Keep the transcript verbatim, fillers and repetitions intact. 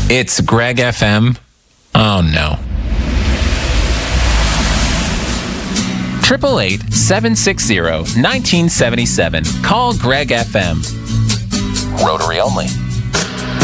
It's Greg F M. Oh, no. eight eight eight, seven six zero, one nine seven seven. Call Greg F M. Rotary only.